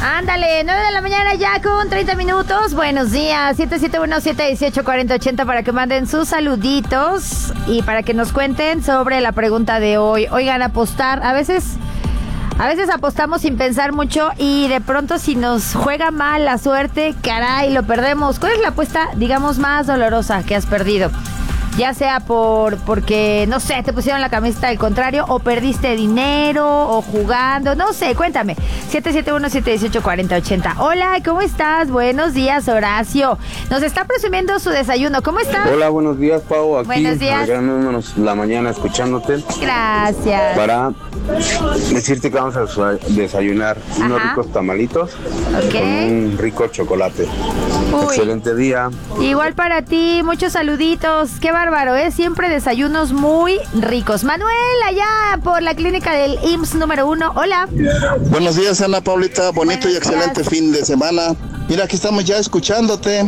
Ándale, 9 de la mañana ya con 30 minutos. Buenos días, 771-718-4080 para que manden sus saluditos y para que nos cuenten sobre la pregunta de hoy. Oigan, apostar, a veces apostamos sin pensar mucho y de pronto si nos juega mal la suerte, caray, lo perdemos. ¿Cuál es la apuesta, digamos, más dolorosa que has perdido? Ya sea porque, no sé, te pusieron la camiseta al contrario, o perdiste dinero, o jugando, no sé, cuéntame. 771-718-4080. Hola, ¿cómo estás? Buenos días, Horacio. Nos está presumiendo su desayuno. ¿Cómo estás? Hola, buenos días, Pau. Aquí, buenos días. Alegrándonos la mañana escuchándote. Gracias. Para decirte que vamos a desayunar unos ricos tamalitos con un rico chocolate. Uy. Excelente día. Igual para ti, muchos saluditos. Qué bárbaro, ¿eh? Siempre desayunos muy ricos. Manuel, allá por la clínica del IMSS número 1. Hola. Buenos días, Ana Paulita. Bonito y excelente fin de semana. Mira, aquí estamos ya escuchándote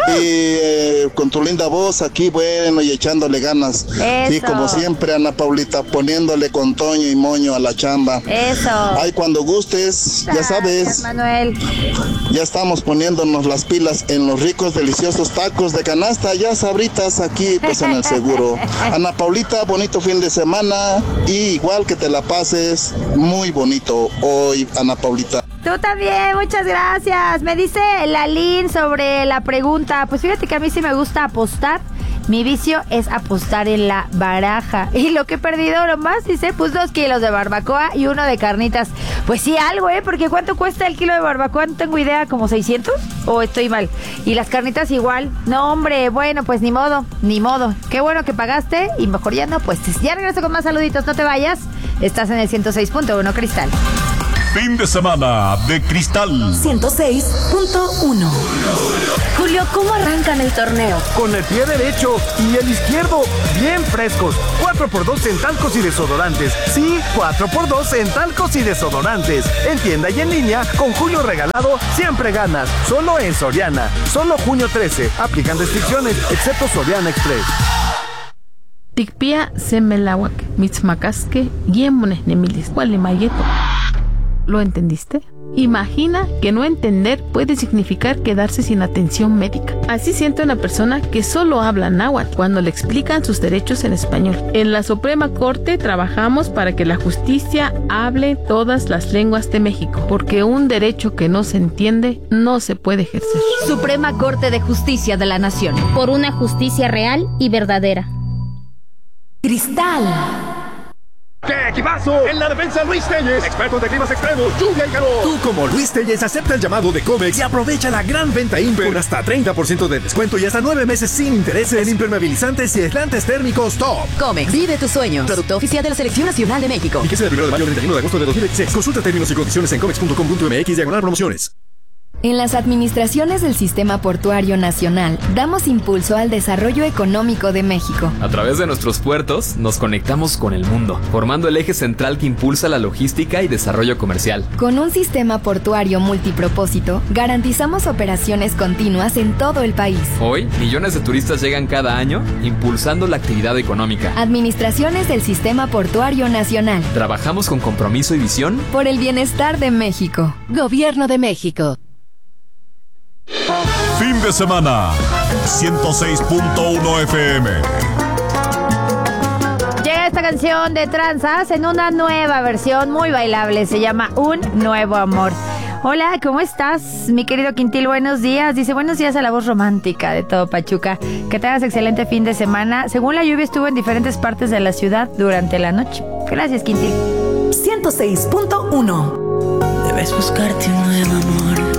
y con tu linda voz aquí, bueno, y echándole ganas. Eso. Sí, como siempre, Ana Paulita, poniéndole con toño y moño a la chamba. Eso. Ay, cuando gustes, ya sabes. Manuel. Ya estamos poniéndonos las pilas en los ricos, deliciosos tacos de canasta, ya sabritas aquí, pues en el seguro. Ana Paulita, bonito fin de semana y igual que te la pases muy bonito hoy, Ana Paulita. Tú también, muchas gracias. Me dice Lalín sobre la pregunta. Pues fíjate que a mí sí me gusta apostar. Mi vicio es apostar en la baraja. Y lo que he perdido nomás, dice, pues 2 kilos de barbacoa y 1 de carnitas. Pues sí, algo, porque ¿cuánto cuesta el kilo de barbacoa? No tengo idea, ¿como 600? ¿O estoy mal? Y las carnitas igual. No, hombre, bueno, pues ni modo. Qué bueno que pagaste y mejor ya no, pues ya regreso con más saluditos, no te vayas. Estás en el 106.1 Cristal. Fin de semana de Cristal 106.1. Julio, ¿cómo arrancan el torneo? Con el pie derecho y el izquierdo bien frescos. 4x2 en talcos y desodorantes. Sí, 4x2 en talcos y desodorantes. En tienda y en línea, con Julio regalado, siempre ganas. Solo en Soriana. Solo junio 13. Aplican restricciones, excepto Soriana Express. Tikpia semelawak, mitzmacasque, guiemones nemilis, gualimayeto. ¿Lo entendiste? Imagina que no entender puede significar quedarse sin atención médica. Así siente una persona que solo habla náhuatl cuando le explican sus derechos en español. En la Suprema Corte trabajamos para que la justicia hable todas las lenguas de México, porque un derecho que no se entiende no se puede ejercer. Suprema Corte de Justicia de la Nación. Por una justicia real y verdadera. Cristal. ¡Qué equipazo! En la defensa, Luis Telles, expertos de climas extremos, lluvia y calor. Tú, como Luis Telles, acepta el llamado de Comex y aprovecha la gran venta Imper con hasta 30% de descuento y hasta 9 meses sin intereses en impermeabilizantes y aislantes térmicos top. Comex, vive tus sueños. Producto oficial de la Selección Nacional de México. Y que sea del 1 de mayo al 31 de agosto de 2016. Consulta términos y condiciones en comex.com.mx/promociones. En las administraciones del Sistema Portuario Nacional, damos impulso al desarrollo económico de México. A través de nuestros puertos, nos conectamos con el mundo, formando el eje central que impulsa la logística y desarrollo comercial. Con un sistema portuario multipropósito, garantizamos operaciones continuas en todo el país. Hoy, millones de turistas llegan cada año, impulsando la actividad económica. Administraciones del Sistema Portuario Nacional. Trabajamos con compromiso y visión por el bienestar de México. Gobierno de México. Fin de semana 106.1 FM. Llega esta canción de Tranzas en una nueva versión muy bailable. Se llama Un Nuevo Amor. Hola, ¿cómo estás? Mi querido Quintil, buenos días. Dice, buenos días a la voz romántica de todo Pachuca. Que tengas excelente fin de semana. Según la lluvia estuvo en diferentes partes de la ciudad durante la noche. Gracias, Quintil. 106.1. Debes buscarte un nuevo amor.